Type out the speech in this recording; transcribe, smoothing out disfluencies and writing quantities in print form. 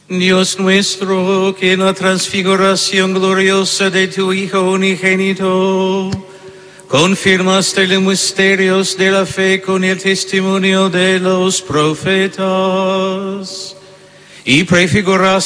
Dios nuestro, que en la transfiguración gloriosa de tu Hijo unigénito, confirmaste los misterios de la fe con el testimonio de los profetas, y prefiguraste